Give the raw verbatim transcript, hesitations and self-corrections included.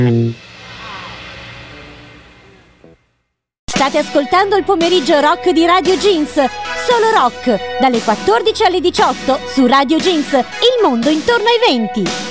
State ascoltando il pomeriggio rock di Radio Jeans. Solo rock, dalle quattordici alle diciotto su Radio Jeans, il mondo intorno ai venti.